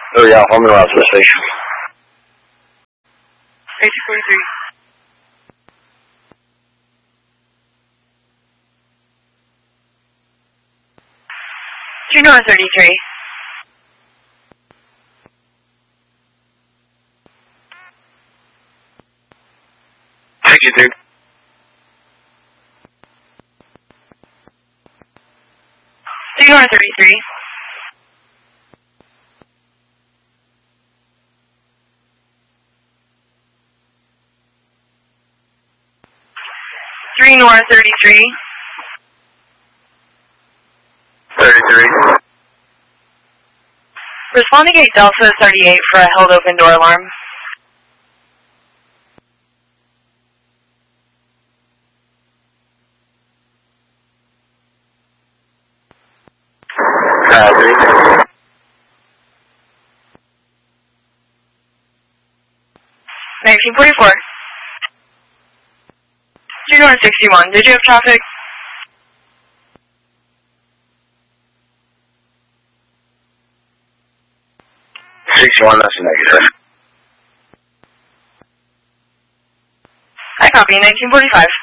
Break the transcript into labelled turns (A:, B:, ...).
A: Oh yeah, I'm around to the station.
B: 1843. Two North 33.
A: Thank you, dude.
B: Two North 33. Three North 33.
A: 33.
B: Respond to gate Delta 38 for a held open door alarm.
A: Copy.
B: 1944. Two North 61. Did you have traffic?
A: 61, that's a negative.
B: I copy. 1945.